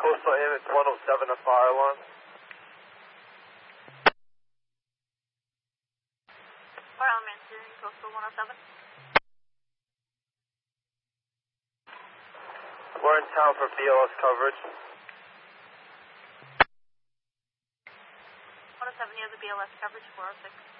Coastal AMX 107, a fire alarm. Fire alarm answering, Coastal 107. We're in town for BLS coverage. 107, you have the BLS coverage, 406.